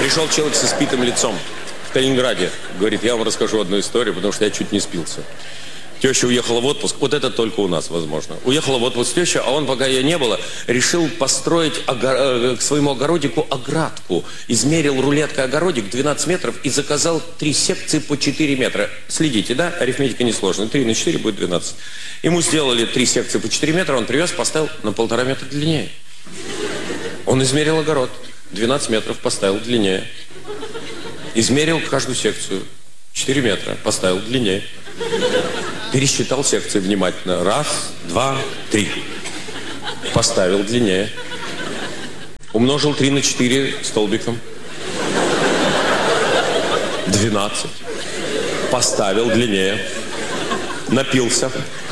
Пришел человек с испитым лицом в Калининграде. Говорит, я вам расскажу одну историю, потому что я чуть не спился. Теща уехала в отпуск, вот это только у нас возможно. Уехала в отпуск теща, а он, пока ее не было, решил построить к своему огородику оградку. Измерил рулеткой огородик 12 метров и заказал 3 секции по 4 метра. Следите, да? Арифметика несложная. 3 на 4 будет 12. Ему сделали 3 секции по 4 метра, он привез, поставил на 1,5 метра длиннее. Он измерил огород. 12 метров, поставил длиннее. Измерил каждую секцию. 4 метра, поставил длиннее. Пересчитал секции внимательно. 1, 2, 3. Поставил длиннее. Умножил 3 на 4 столбиком. 12. Поставил длиннее. Напился.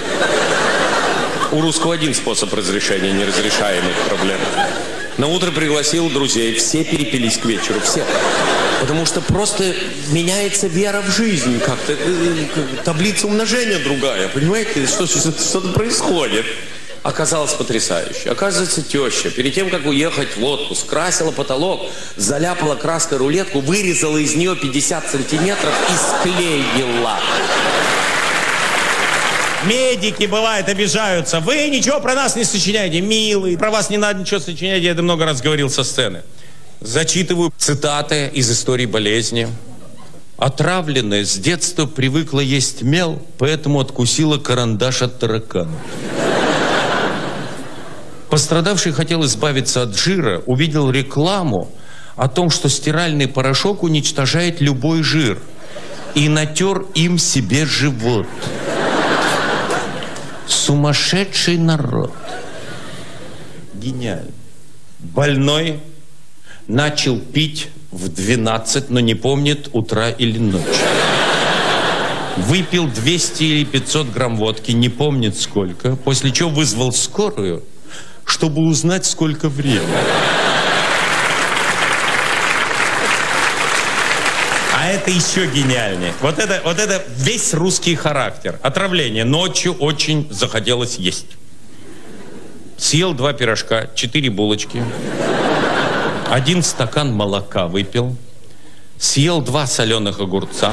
У русского один способ разрешения неразрешаемых проблем. На утро пригласил друзей. Все перепились к вечеру. Все. Потому что просто меняется вера в жизнь как-то. Таблица умножения другая, понимаете? Что-то происходит. Оказалось потрясающе. Оказывается, теща перед тем, как уехать в отпуск, красила потолок, заляпала краской рулетку, вырезала из нее 50 сантиметров и склеила. Медики, бывает, обижаются. Вы ничего про нас не сочиняете, милый. Про вас не надо ничего сочинять, я это много раз говорил со сцены. Зачитываю цитаты из истории болезни. Отравленная с детства привыкла есть мел, поэтому откусила карандаш от таракана. Пострадавший хотел избавиться от жира, увидел рекламу о том, что стиральный порошок уничтожает любой жир, и натер им себе живот. Сумасшедший народ. Гениально. Больной начал пить в 12, но не помнит утра или ночи. Выпил 200 или 500 грамм водки, не помнит сколько, после чего вызвал скорую, чтобы узнать, сколько времени. А это еще гениальнее. Вот это весь русский характер. Отравление. Ночью очень захотелось есть. Съел 2 пирожка, 4 булочки. 1 стакан молока выпил, съел 2 соленых огурца,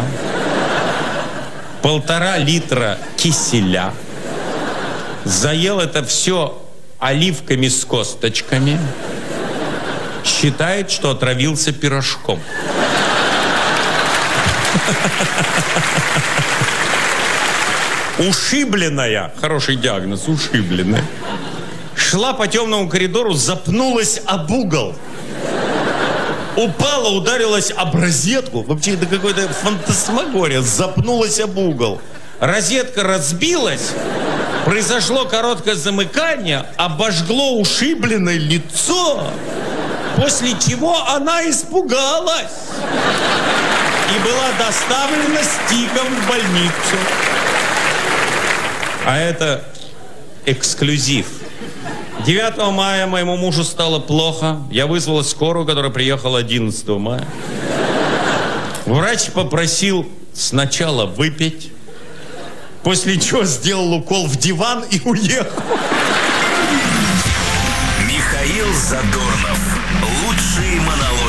1,5 литра киселя, заел это все оливками с косточками, считает, что отравился пирожком. Ушибленная, хороший диагноз, ушибленная, шла по темному коридору, запнулась об угол. Упала, ударилась об розетку. Вообще, это какой-то фантасмагория. Запнулась об угол. Розетка разбилась. Произошло короткое замыкание. Обожгло ушибленное лицо. После чего она испугалась. И была доставлена с тиком в больницу. А это эксклюзив. 9 мая моему мужу стало плохо. Я вызвала скорую, которая приехала 11 мая. Врач попросил сначала выпить, после чего сделал укол в диван и уехал. Михаил Задорнов. Лучшие монологи.